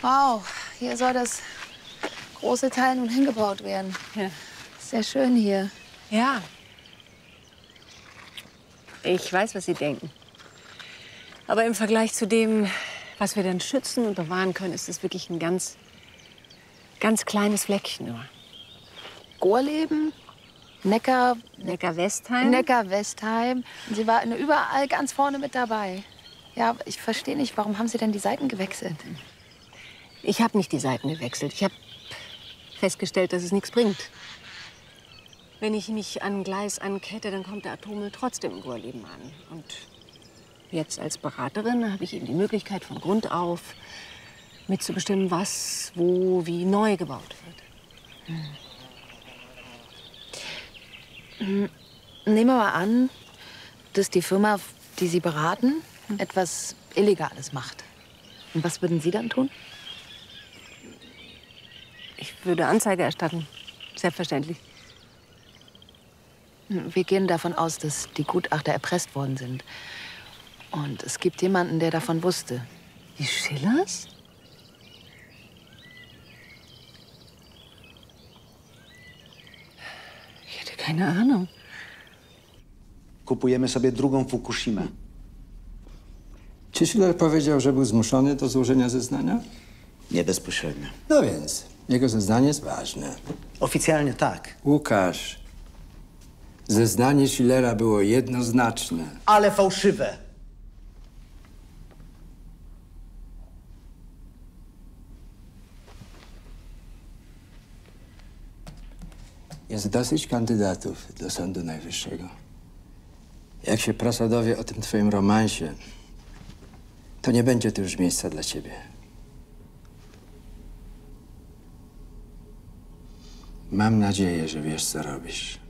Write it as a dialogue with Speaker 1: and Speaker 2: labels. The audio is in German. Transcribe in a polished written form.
Speaker 1: Wow, hier soll das große Teil nun hingebaut werden.
Speaker 2: Ja.
Speaker 1: Sehr schön hier.
Speaker 2: Ja. Ich weiß, was Sie denken. Aber im Vergleich zu dem, was wir dann schützen und bewahren können, ist es wirklich ein ganz kleines Fleckchen nur.
Speaker 1: Gorleben, Neckar...
Speaker 2: Neckar-Westheim?
Speaker 1: Neckar-Westheim. Und Sie waren überall ganz vorne mit dabei. Ja, ich verstehe nicht, warum haben Sie denn die Seiten gewechselt?
Speaker 2: Ich habe nicht die Seiten gewechselt. Ich habe festgestellt, dass es nichts bringt. Wenn ich mich an ein Gleis ankette, dann kommt der Atommüll trotzdem im Gorleben an. Und jetzt als Beraterin habe ich eben die Möglichkeit, von Grund auf mitzubestimmen, was, wo, wie neu gebaut wird.
Speaker 1: Nehmen wir mal an, dass die Firma, die Sie beraten, etwas Illegales macht. Und was würden Sie dann tun?
Speaker 2: Ich würde Anzeige erstatten. Selbstverständlich.
Speaker 1: Wir gehen davon aus, dass die Gutachter erpresst worden sind. Und es gibt jemanden, der davon wusste.
Speaker 2: Die Schillers? Ich hätte keine Ahnung.
Speaker 3: Kupujemy sobie drugą Fukushimę.
Speaker 4: Czy Schiller powiedział, że był zmuszony do złożenia zeznania?
Speaker 3: Nie bezpośrednio.
Speaker 4: No więc, jego zeznanie jest ważne.
Speaker 3: Oficjalnie tak.
Speaker 4: Łukasz, zeznanie Schillera było jednoznaczne.
Speaker 3: Ale fałszywe.
Speaker 4: Jest dosyć kandydatów do Sądu Najwyższego. Jak się prasa dowie o tym twoim romansie, to nie będzie tu już miejsca dla ciebie. Mam nadzieję, że wiesz, co robisz.